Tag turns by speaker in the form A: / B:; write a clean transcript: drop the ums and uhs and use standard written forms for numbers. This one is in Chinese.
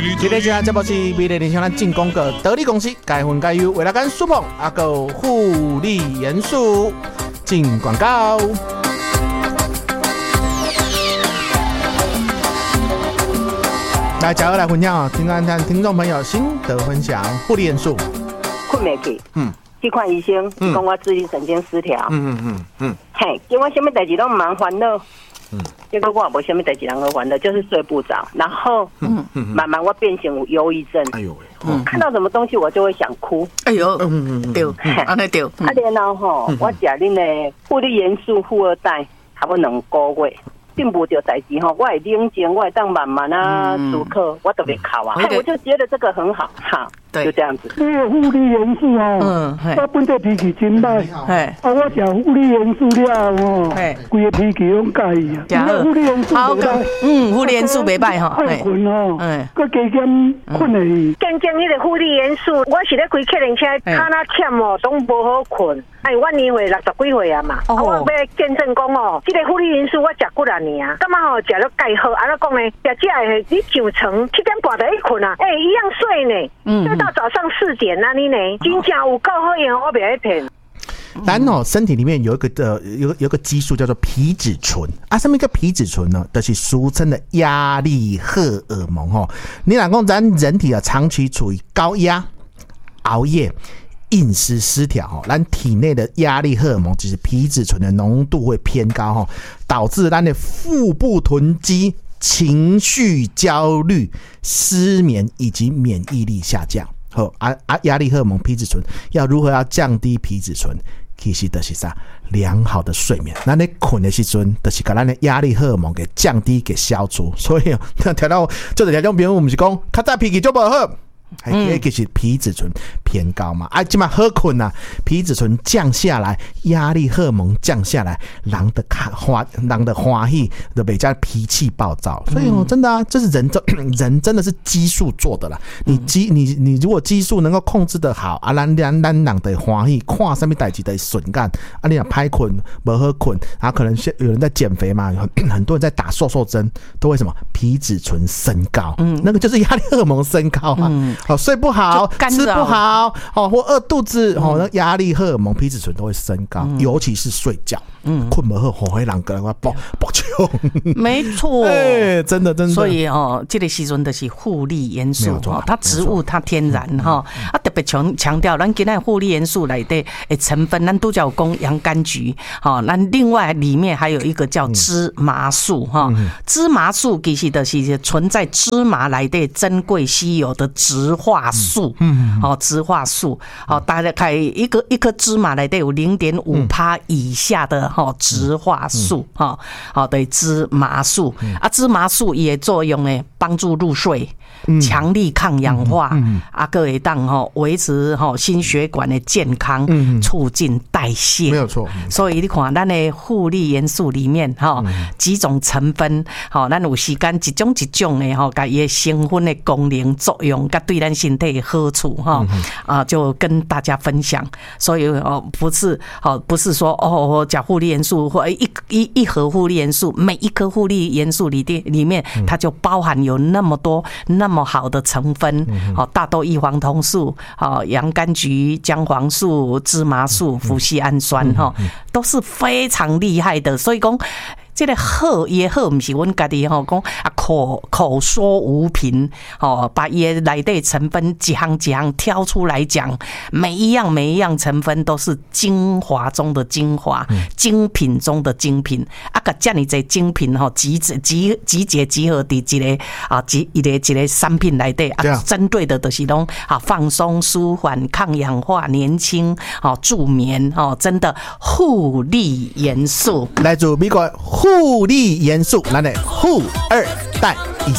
A: 今日节目是美丽人生咱进广告，得力公司该分该优，为了跟舒鹏阿个护理元素进广告。来，加油来分享哦！听众朋友心得分享，护理元素。
B: 困袂去，去看医生，讲我自律神经失调，嘿，叫我什么代志都唔忙烦恼，结果我也无什么代志人好烦恼，就是睡不着，然后慢慢我变成有忧郁症，哎呦喂，看到什么东西我就会想哭，
C: 哎呦，对，安尼对，
B: 然后吼，我食恁的护理元素富二代，差不多2个月。并不着代志吼，我会冷静，我会当慢慢啊思考，我特别考啊，我就觉得这个很好，哈，就这样子。
D: 这个护理元素哦，我本来脾气真歹，我食护理元素了哦，规个脾气拢改去啊。护理元素
C: 好个，护理元素袂歹吼，
D: 太困哦，佮加减困去。
B: 见证迄个护理元素，我是咧开客人车，卡那欠哦，都无好困。哎，我年岁60几岁啊嘛，我要见证讲哦，这个护理元素我食几啊年啊，干嘛吼食了介好？安怎讲呢？食这个你上床7点半就去困啊，一样睡呢，睡到早上4点啊，你呢？真正有够好用，我袂爱骗。
A: 咱身体里面有一个激素叫做皮质醇啊，什么一个皮质醇呢？就是俗称的压力荷尔蒙你若讲咱人体长期处于高压、熬夜、饮食失调咱体内的压力荷尔蒙就是皮质醇的浓度会偏高导致咱的腹部囤积、情绪焦虑、失眠以及免疫力下降。压力荷尔蒙皮质醇要如何降低皮质醇？其实就是啥良好的睡眠，咱咧困的时阵，就是把咱的压力荷尔蒙给降低、给消除。所以听到这个听众朋友，我们是讲，较早脾气就不好。其实皮质醇偏高嘛，现在好困啊，皮质醇降下来，压力荷尔蒙降下来，人的欢喜就比较脾气暴躁，所以真的这是人真的是激素做的啦。你如果激素能够控制得好咱人的欢喜，看什么代志的顺感你若歹困不好困可能有人在减肥嘛，很多人在打瘦针，都为什么皮质醇升高？那个就是压力荷尔蒙升高睡不好，吃不好或饿肚子那压力荷尔蒙皮质醇都会升高，尤其是睡觉困不好会让人爆穷。
C: 没错，
A: 真的
C: 所以这个时阵就是护理元素它植物它天然特别强调咱今天护理元素内底的成分，咱都叫讲洋甘菊咱另外里面还有一个叫芝麻素芝麻素其实就是存在芝麻内底珍贵稀有的植化素植化素大概一颗芝麻内底有 0.5% 以下的植化素对芝麻素芝麻素也作用呢帮助入睡，强力抗氧化还会当维持心血管的健康，促进代谢，
A: 没有错。
C: 所以你看咱的护理元素里面几种成分咱有时间一种一种的甲伊的成分的功能作用甲对咱身体的好处就跟大家分享。所以不是说我讲护理元素或一盒护理元素，每一颗护理元素里面它就包含有那么多那么好的成分大豆异黄酮素洋甘菊、姜黄素、芝麻素、脯系氨酸都是非常厉害的。所以讲这个好也好，不是阮家己讲口说无凭把伊的内底成分一项一项挑出来讲，每一样成分都是精华中的精华，精品中的精品甲这么多精品集结集合伫一个产品内底针对的就是拢放松、舒缓、抗氧化、年轻助眠真的护理元素，
A: 来自美国护理元素，咱的富二代。